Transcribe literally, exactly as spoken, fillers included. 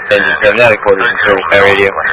Engine seven, out of quarters, control by radio.